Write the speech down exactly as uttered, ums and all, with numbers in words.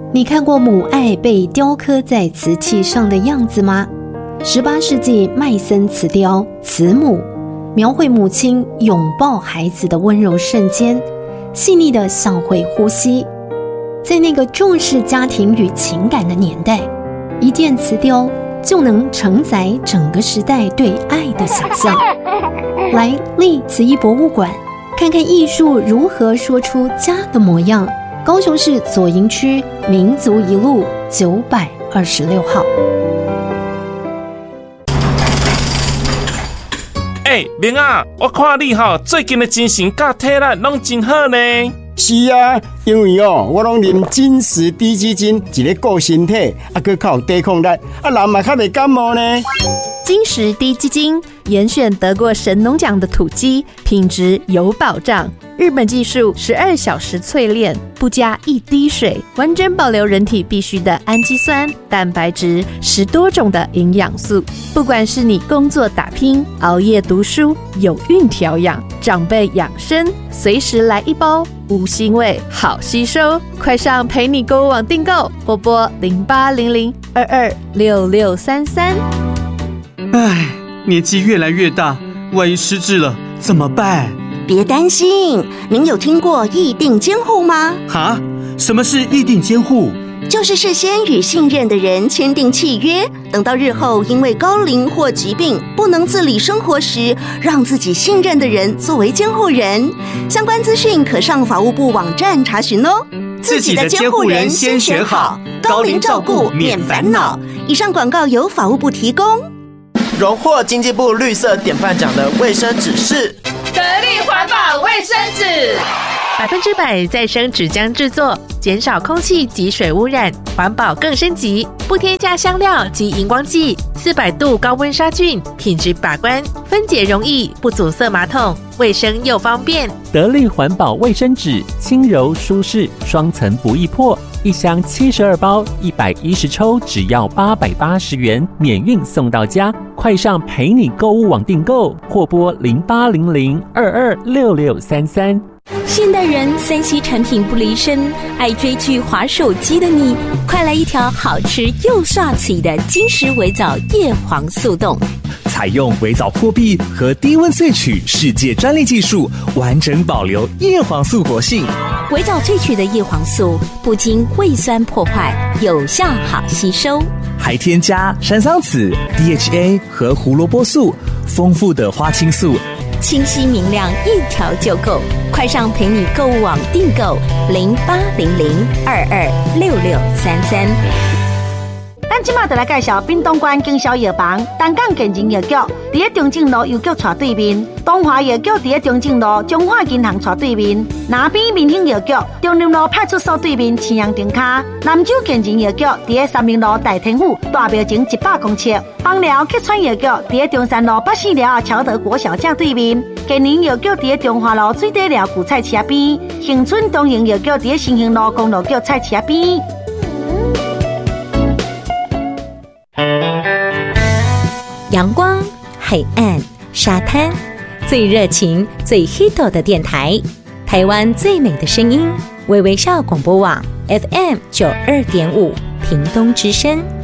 你看过母爱被雕刻在瓷器上的样子吗？十八世纪麦森瓷雕《慈母》描绘母亲拥抱孩子的温柔瞬间，细腻的像会呼吸。在那个重视家庭与情感的年代，一件瓷雕就能承载整个时代对爱的想象。来历慈艺博物馆看看艺术如何说出家的模样。高雄市左营区民族一路九百二十六号。 哎、欸，明啊，我看你吼最近的精神甲体力拢真好呢。 是啊，因为哦，我拢啉金石低基金，一个顾身体，啊，佮较有抵抗力，啊，人嘛较袂感冒呢。 金石低基金严选得过神农奖的土鸡，品质有保障。日本技术十二小时淬炼，不加一滴水，完整保留人体必需的氨基酸、蛋白质、十多种的营养素。不管是你工作打拼、熬夜读书、有孕调养、长辈养生，随时来一包，无腥味，好吸收。快上陪你购物网订购，或拨零八零零二二六六三三。 唉，年纪越来越大，万一失智了怎么办？ 别担心，您有听过议定监护吗？ 哈？什么是议定监护？ 就是事先与信任的人签订契约，等到日后因为高龄或疾病不能自理生活时，让自己信任的人作为监护人。相关资讯可上法务部网站查询哦。 自己的监护人先选好，高龄照顾免烦恼。 以上广告由法务部提供。 荣获经济部绿色典范奖的卫生纸是得力环保卫生纸， 百分之百再生纸浆制作，减少空气及水污染，环保更升级，不添加香料及荧光剂，四百度高温杀菌，品质把关，分解容易，不阻塞马桶，卫生又方便。 得力环保卫生纸，轻柔舒适，双层不易破。一箱七十二包，一百一十抽，只要八百八十元，免运送到家。快上陪你购物网订购，或拨零八零零二二六六三三。 现代人三 C 产品不离身，爱追剧滑手机的你，快来一条好吃又帅气的金石微藻叶黄素冻。 采用微藻破壁和低温萃取世界专利技术，完整保留叶黄素活性。 微藻萃取的叶黄素不经胃酸破坏，有效好吸收， 还添加山桑子、D H A 和胡萝卜素，丰富的花青素， 清晰明亮，一条就够。快上陪你购物网订购零八零零二二六六三三。 咱即马就来介绍滨东馆经销药房，东港健诊药局伫咧中正路邮局斜对面，东华药局伫咧中正路中华银行斜对面，南边民兴药局中林路派出所对面青阳亭卡，南州健诊药局伫咧三明路大天府大庙前一百公尺，芳寮客川药局伫咧中山路北四寮乔德国小正对面，健宁药局伫咧中华路水底寮古菜市边，恒春东营药局伫咧新兴路公路局菜市边。 阳光、海岸、沙滩，最热情、最 hit 的电台，台湾最美的声音，微微笑广播网 F M 九二点五，屏东之声。